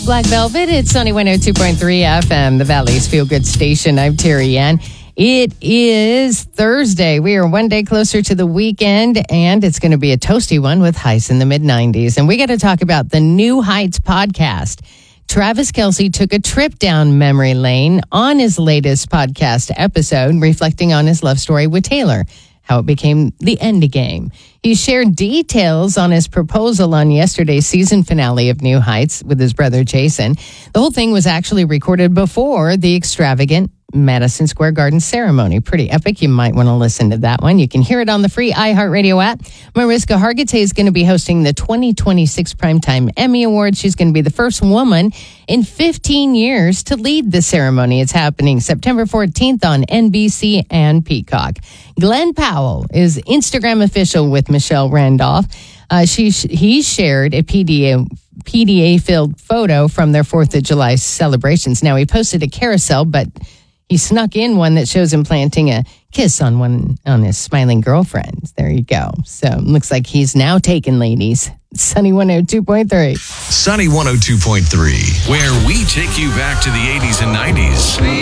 It's Black Velvet. It's Sunny 102.3 FM, the Valley's Feel Good Station. I'm Terry Ann. It is Thursday. We are one day closer to the weekend, and it's going to be a toasty one with highs in the mid-90s. And we got to talk about the New Heights podcast. Travis Kelce took a trip down memory lane on his latest podcast episode, reflecting on his love story with Taylor, how it became the end game. He shared details on his proposal on yesterday's season finale of New Heights with his brother Jason. The whole thing was actually recorded before the extravagant Madison Square Garden ceremony. Pretty epic. You might want to listen to that one. You can hear it on the free iHeartRadio app. Mariska Hargitay is going to be hosting the 2026 Primetime Emmy Awards. She's going to be the first woman in 15 years to lead the ceremony. It's happening September 14th on NBC and Peacock. Glenn Powell is Instagram official with Michelle Randolph. He shared a PDA-filled photo from their 4th of July celebrations. Now, he posted a carousel, but he snuck in one that shows him planting a kiss on his smiling girlfriend. There you go. So looks like he's now taken, ladies. Sunny 102.3. Sunny 102.3, where we take you back to the 80s and 90s.